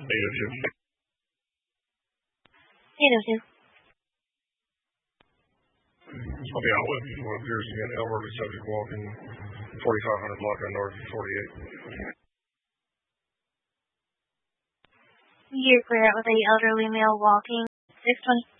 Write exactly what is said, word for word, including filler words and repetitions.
eight oh two. eight oh two. I'll be out with what appears to be an elderly subject walking forty-five hundred block on North forty-eight. You're clear out with the elderly male walking six twenty.